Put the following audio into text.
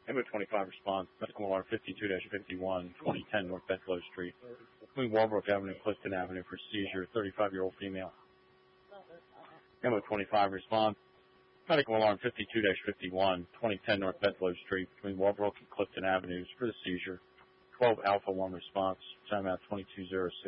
Ammo 25 response, medical alarm 52-51, 2010 North Bedfellow Street, between Walbrook Avenue and Clifton Avenue for seizure, 35-year-old female. Ammo 25 response, medical alarm 52-51, 2010 North Bedfellow Street, between Walbrook and Clifton Avenues for the seizure, 12 Alpha 1 response, timeout 2206.